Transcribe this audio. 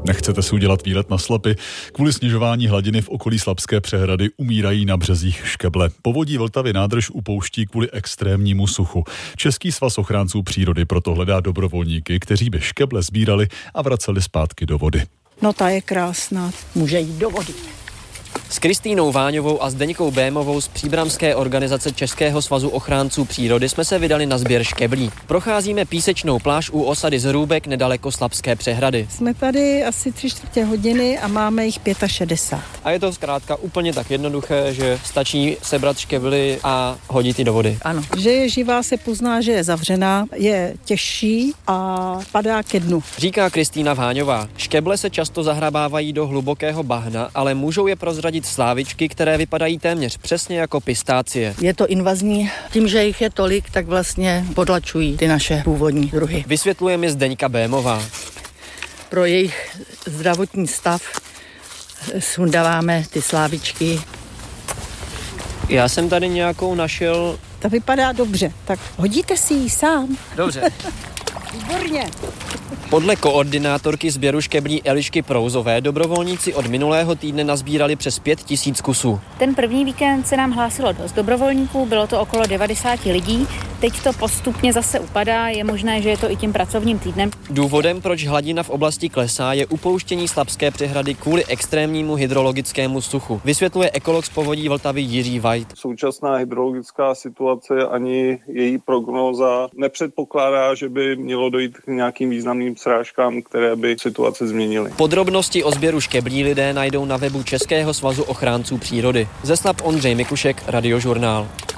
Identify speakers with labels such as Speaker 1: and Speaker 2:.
Speaker 1: Nechcete si udělat výlet na Slapy? Kvůli snižování hladiny v okolí Slapské přehrady umírají na březích škeble. Povodí Vltavy nádrž upouští kvůli extrémnímu suchu. Český svaz ochránců přírody proto hledá dobrovolníky, kteří by škeble sbírali a vraceli zpátky do vody.
Speaker 2: No ta je krásná, může jít do vody.
Speaker 3: S Kristýnou Váňovou a Zdeňkou Bémovou z příbramské organizace Českého svazu ochránců přírody jsme se vydali na sběr škeblí. Procházíme písečnou pláž u osady Zrůbek nedaleko Slapské přehrady.
Speaker 2: Jsme tady asi 3/4 hodiny a máme jich 65.
Speaker 3: A je to zkrátka úplně tak jednoduché, že stačí sebrat škebly a hodit ji do vody.
Speaker 2: Ano, že je živá, se pozná, že je zavřená, je těžší a padá ke dnu.
Speaker 3: Říká Kristýna Váňová. Škeble se často zahrabávají do hlubokého bahna, ale můžou je prozradit slávičky, které vypadají téměř přesně jako pistácie.
Speaker 4: Je to invazní, tím, že jich je tolik, tak vlastně potlačují ty naše původní druhy.
Speaker 3: Vysvětluje mi Zdeňka Bémová.
Speaker 4: Pro jejich zdravotní stav sundáváme ty slávičky.
Speaker 3: Já jsem tady nějakou našel.
Speaker 2: Ta vypadá dobře, tak hodíte si ji sám.
Speaker 3: Dobře.
Speaker 2: Výborně.
Speaker 3: Podle koordinátorky sběru škeblí Elišky Prouzové dobrovolníci od minulého týdne nazbírali přes 5 000 kusů.
Speaker 5: Ten první víkend se nám hlásilo dost dobrovolníků, bylo to okolo 90 lidí. Teď to postupně zase upadá, je možné, že je to i tím pracovním týdnem.
Speaker 3: Důvodem, proč hladina v oblasti klesá, je upouštění Slapské přehrady kvůli extrémnímu hydrologickému suchu. Vysvětluje ekolog z Povodí Vltavy Jiří Vajt.
Speaker 6: Současná hydrologická situace ani její prognóza nepředpokládá, že by mělo dojít k nějakým významným srážkám, které by situaci změnily.
Speaker 3: Podrobnosti o sběru škeblí lidé najdou na webu Českého svazu ochránců přírody. Ze Slap Ondřej Mikušek, Radiožurnál.